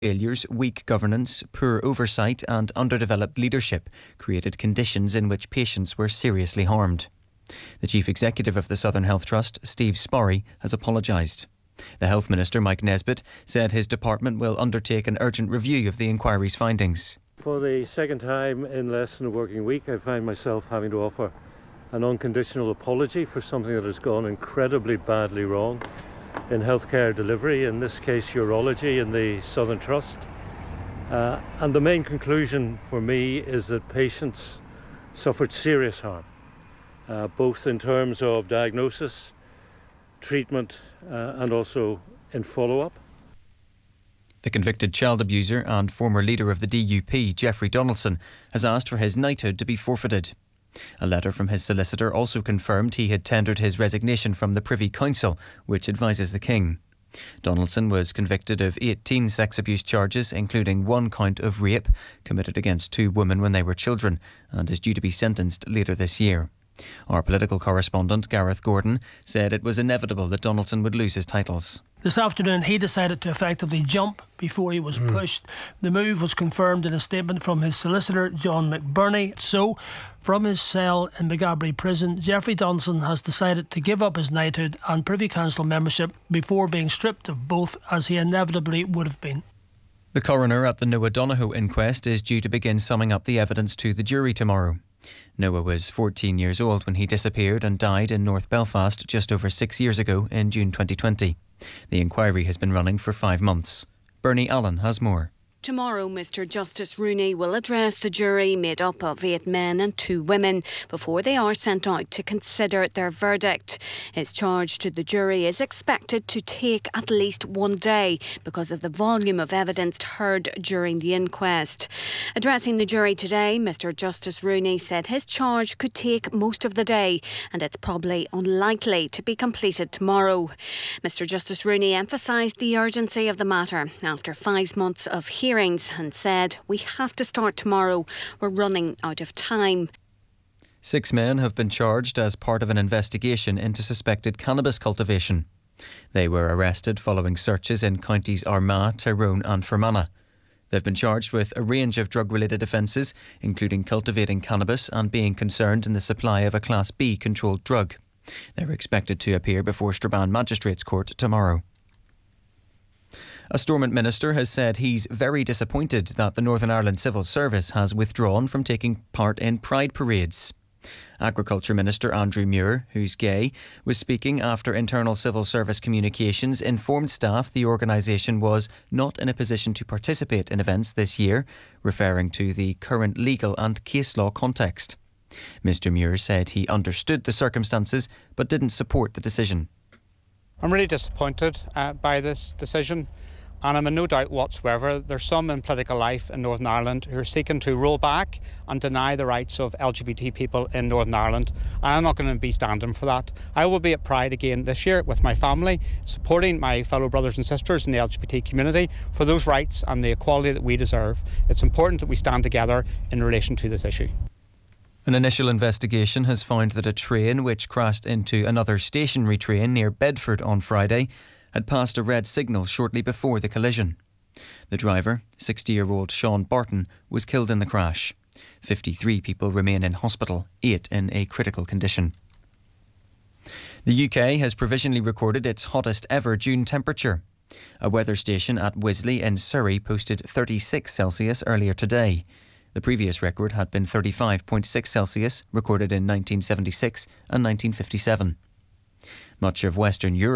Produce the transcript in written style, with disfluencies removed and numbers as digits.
Failures, weak governance, poor oversight and underdeveloped leadership created conditions in which patients were seriously harmed. The Chief Executive of the Southern Health Trust, Steve Sparry, has apologised. The Health Minister, Mike Nesbitt, said his department will undertake an urgent review of the inquiry's findings. For the second time in less than a working week, I find myself having to offer an unconditional apology for something that has gone incredibly badly wrong in healthcare delivery, in this case urology in the Southern Trust. And the main conclusion for me is that patients suffered serious harm, both in terms of diagnosis, treatment and also in follow-up. The convicted child abuser and former leader of the DUP, Jeffrey Donaldson, has asked for his knighthood to be forfeited. A letter from his solicitor also confirmed he had tendered his resignation from the Privy Council, which advises the King. Donaldson was convicted of 18 sex abuse charges, including 1 count of rape committed against 2 women when they were children, and is due to be sentenced later this year. Our political correspondent, Gareth Gordon, said it was inevitable that Donaldson would lose his titles. This afternoon, he decided to effectively jump before he was pushed. The move was confirmed in a statement from his solicitor, John McBurney. So, from his cell in Maghaberry Prison, Jeffrey Donaldson has decided to give up his knighthood and Privy Council membership before being stripped of both, as he inevitably would have been. The coroner at the Noah Donohoe inquest is due to begin summing up the evidence to the jury tomorrow. Noah was 14 years old when he disappeared and died in North Belfast just over 6 years ago in June 2020. The inquiry has been running for 5 months. Bernie Allen has more. Tomorrow, Mr Justice Rooney will address the jury made up of 8 men and 2 women before they are sent out to consider their verdict. His charge to the jury is expected to take at least 1 day because of the volume of evidence heard during the inquest. Addressing the jury today, Mr Justice Rooney said his charge could take most of the day and it's probably unlikely to be completed tomorrow. Mr Justice Rooney emphasised the urgency of the matter after 5 months of hearings and said, "We have to start tomorrow. We're running out of time." 6 men have been charged as part of an investigation into suspected cannabis cultivation. They were arrested following searches in counties Armagh, Tyrone and Fermanagh. They've been charged with a range of drug-related offences, including cultivating cannabis and being concerned in the supply of a Class B controlled drug. They're expected to appear before Strabane Magistrates Court tomorrow. A Stormont minister has said he's very disappointed that the Northern Ireland Civil Service has withdrawn from taking part in pride parades. Agriculture Minister Andrew Muir, who's gay, was speaking after Internal Civil Service Communications informed staff the organisation was not in a position to participate in events this year, referring to the current legal and case law context. Mr Muir said he understood the circumstances but didn't support the decision. I'm really disappointed by this decision. And I'm in no doubt whatsoever there's some in political life in Northern Ireland who are seeking to roll back and deny the rights of LGBT people in Northern Ireland. And I'm not going to be standing for that. I will be at Pride again this year with my family, supporting my fellow brothers and sisters in the LGBT community for those rights and the equality that we deserve. It's important that we stand together in relation to this issue. An initial investigation has found that a train which crashed into another stationary train near Bedford on Friday had passed a red signal shortly before the collision. The driver, 60-year-old Sean Barton, was killed in the crash. 53 people remain in hospital, 8 in a critical condition. The UK has provisionally recorded its hottest ever June temperature. A weather station at Wisley in Surrey posted 36 Celsius earlier today. The previous record had been 35.6 Celsius, recorded in 1976 and 1957. Much of Western Europe